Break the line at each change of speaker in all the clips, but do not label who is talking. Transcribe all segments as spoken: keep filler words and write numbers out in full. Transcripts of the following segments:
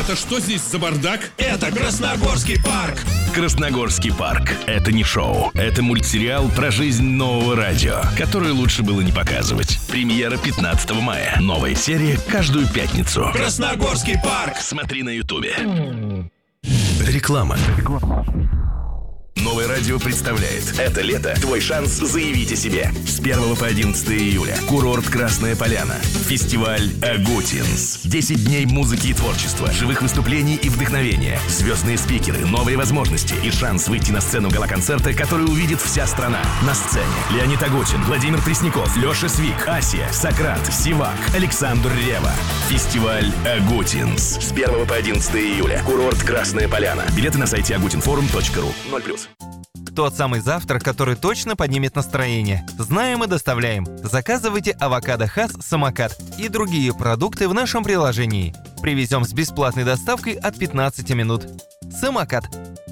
Это что здесь за бардак? Это Красногорский парк.
Красногорский парк – это не шоу. Это мультсериал про жизнь нового радио, который лучше было не показывать. Премьера пятнадцатого мая. Новая серия каждую пятницу.
Красногорский парк.
Смотри на ютубе. Реклама. Новое радио представляет. Это лето твой шанс заявить о себе. С первого по одиннадцатое июля. Курорт Красная Поляна. Фестиваль Агутинс. десять дней музыки и творчества, живых выступлений и вдохновения. Звездные спикеры, новые возможности и шанс выйти на сцену гала-концерта, который увидит вся страна. На сцене Леонид Агутин, Владимир Пресняков, Леша Свик, Асия, Сократ, Сивак, Александр Ревва. Фестиваль Агутинс. С первого по одиннадцатое июля. Курорт Красная Поляна. Билеты на сайте агутинфорум точка ру. ноль плюс.
Тот самый завтрак, который точно поднимет настроение. Знаем и доставляем. Заказывайте авокадо Хас Самокат и другие продукты в нашем приложении. Привезем с бесплатной доставкой от пятнадцати минут. Самокат.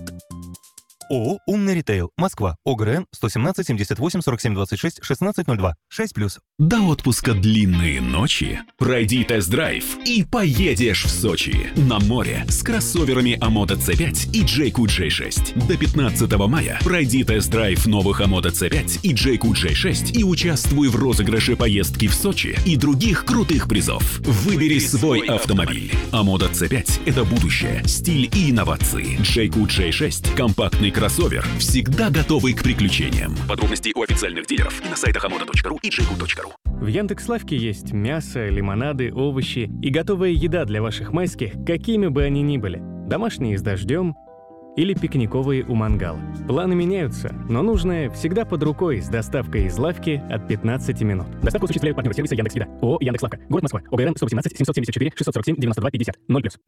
ООО «Умный ритейл», Москва, ОГРН сто семнадцать семьдесят восемь сорок семь двадцать шесть шестнадцать ноль два, шесть плюс.
До отпуска длинные ночи. Пройди тест-драйв и поедешь в Сочи. На море с кроссоверами Амода си пять и Джейку джей шесть. До пятнадцатого мая пройди тест-драйв новых Амода си пять и Джейку джей шесть и участвуй в розыгрыше поездки в Сочи и других крутых призов. Выбери свой автомобиль. Амода си пять – это будущее, стиль и инновации. Джейку джей шесть – компактный кроссовер, всегда готовый к приключениям. Подробности у официальных дилеров и на сайтах амода точка ру и джейку точка ру.
В Яндекс.Лавке есть мясо, лимонады, овощи и готовая еда для ваших майских, какими бы они ни были. Домашние с дождем или пикниковые у мангала. Планы меняются, но нужное всегда под рукой с доставкой из лавки от пятнадцати минут. Доставку осуществляют партнеры сервиса Яндекс.Еда. ООО «Яндекс.Лавка». Город Москва. ОГРН сто восемнадцать семьсот семьдесят четыре шестьсот сорок семь девяносто два пятьдесят. ноль плюс.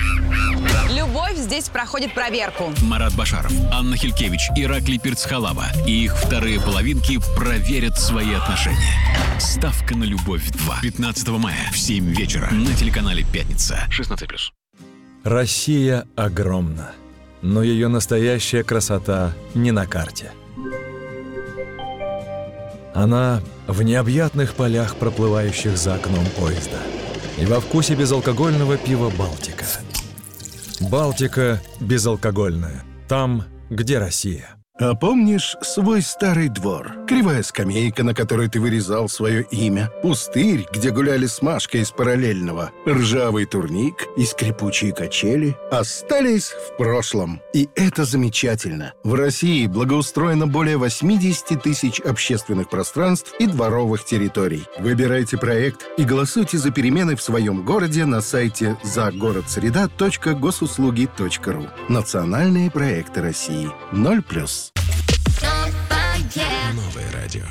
Любовь здесь проходит проверку.
Марат Башаров, Анна Хилькевич, Ираклий Перцхалава и их вторые половинки проверят свои отношения. Ставка на любовь два. пятнадцатого мая в семь вечера на телеканале «Пятница». шестнадцать плюс.
Россия огромна, но ее настоящая красота не на карте. Она в необъятных полях, проплывающих за окном поезда, и во вкусе безалкогольного пива «Балтика». «Балтика» безалкогольная. Там, где Россия.
А помнишь свой старый двор? Кривая скамейка, на которой ты вырезал свое имя. Пустырь, где гуляли с Машкой из параллельного. Ржавый турник и скрипучие качели остались в прошлом. И это замечательно. В России благоустроено более восемьдесят тысяч общественных пространств и дворовых территорий. Выбирайте проект и голосуйте за перемены в своем городе на сайте загородсреда точка госуслуги точка ру. Национальные проекты России. ноль плюс.
Новое радио.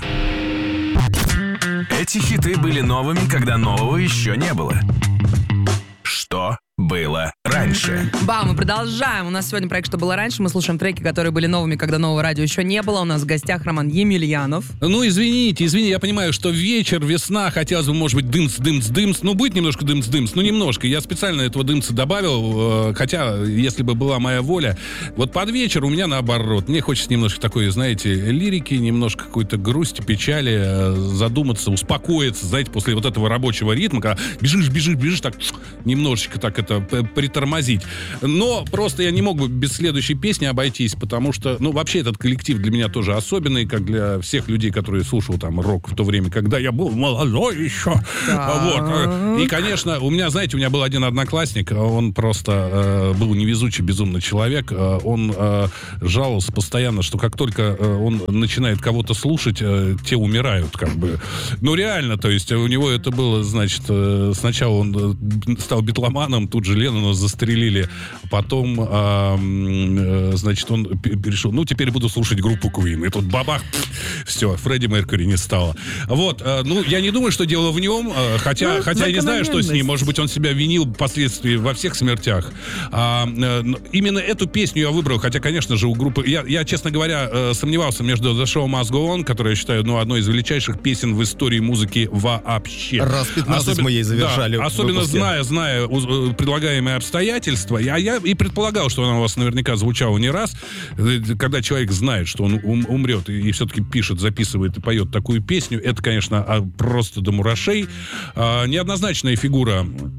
Эти хиты были новыми, когда нового еще не было. Что было раньше?
Ба, мы продолжаем. У нас сегодня проект «Что было раньше». Мы слушаем треки, которые были новыми, когда нового радио еще не было. У нас в гостях Роман Емельянов.
Ну, извините, извините, я понимаю, что вечер, весна, хотелось бы, может быть, дымс, дымс, дымс. Ну, будет немножко дымс, дымс, ну, немножко. Я специально этого дымса добавил, хотя, если бы была моя воля, вот под вечер у меня наоборот. Мне хочется немножко такой, знаете, лирики, немножко какой-то грусти, печали, задуматься, успокоиться, знаете, после вот этого рабочего ритма, когда бежишь, бежишь, бежишь, так немножечко так это притормозить. Но просто я не мог бы без следующей песни обойтись, потому что, ну, вообще этот коллектив для меня тоже особенный, как для всех людей, которые слушал там рок в то время, когда я был молодой еще. Вот. И, конечно, у меня, знаете, у меня был один одноклассник, он просто э, был невезучий, безумный человек. Он э, жаловался постоянно, что как только э, он начинает кого-то слушать, э, те умирают, как бы. Ну, реально, то есть у него это было, значит, э, сначала он стал битломаном, тут же Леннона застрелили, потом, э, э, значит, он перешел, ну, теперь буду слушать группу Queen, и тут бабах, все, Фредди Меркьюри не стало. Вот, э, ну, я не думаю, что дело в нем, э, хотя, ну, хотя я не знаю, что с ним, может быть, он себя винил впоследствии во всех смертях. А, э, именно эту песню я выбрал, хотя, конечно же, у группы, я, я честно говоря, э, сомневался между The Show Must Go On, которую я считаю, ну, одной из величайших песен в истории музыки вообще.
Раз пятнадцать особенно, мы ей завершали.
Да, особенно зная, зная предлагаемые обстоятельства. Я, я и предполагал, что она у вас наверняка звучала не раз. Когда человек знает, что он ум, умрет, и, и все-таки пишет, записывает и поет такую песню, это, конечно, просто до мурашей. А, неоднозначная фигура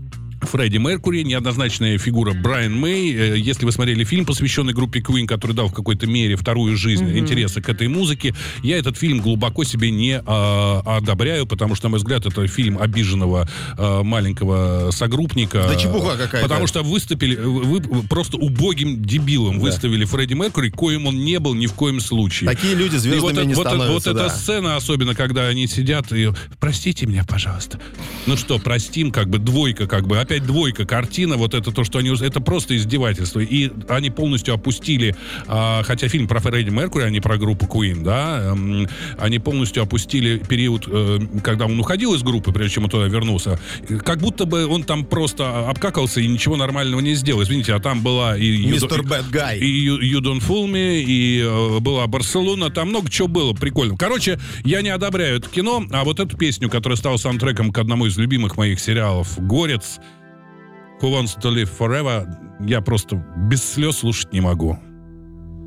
Фредди Меркьюри, неоднозначная фигура Брайан Мэй. Если вы смотрели фильм, посвященный группе Queen, который дал в какой-то мере вторую жизнь mm-hmm. интереса к этой музыке, я этот фильм глубоко себе не а, одобряю, потому что, на мой взгляд, это фильм обиженного а, маленького согруппника.
Да чепуха какая-то.
Потому что выступили, вы просто убогим дебилом да. выставили Фредди Меркьюри, коим он не был ни в коем случае.
Такие люди звездами
вот,
не
вот,
становятся.
Вот
да.
эта сцена, особенно, когда они сидят и... Простите меня, пожалуйста. Ну что, простим, как бы, двойка, как бы, опять двойка, картина, вот это то, что они... Это просто издевательство. И они полностью опустили, а, хотя фильм про Фредди Меркьюри, а не про группу Queen, да, эм, они полностью опустили период, э, когда он уходил из группы, прежде чем он туда вернулся, как будто бы он там просто обкакался и ничего нормального не сделал. Извините, а там была и...
мистер Bad Guy.
И You, you Don't Fool Me, и э, была Барселона, там много чего было прикольно. Короче, я не одобряю это кино, а вот эту песню, которая стала саундтреком к одному из любимых моих сериалов «Горец», Who Wants to Live Forever, я просто без слез слушать не могу.